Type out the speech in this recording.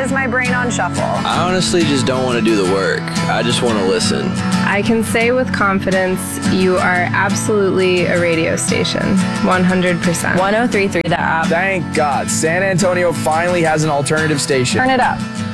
has my brain on shuffle. I honestly just don't want to do the work. I just want to listen. I can say with confidence, you are absolutely a radio station. 100%. 103.3 The App. Thank God, San Antonio finally has an alternative station. Turn it up.